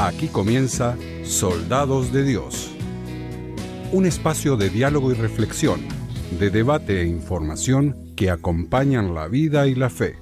Aquí comienza Soldados de Dios, un espacio de diálogo y reflexión, de debate e información que acompañan la vida y la fe.